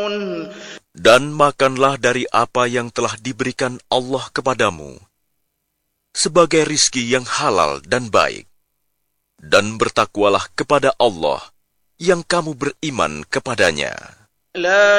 Dan makanlah dari apa yang telah diberikan Allah kepadamu sebagai rizki yang halal dan baik. Dan bertakwalah kepada Allah yang kamu beriman kepadanya.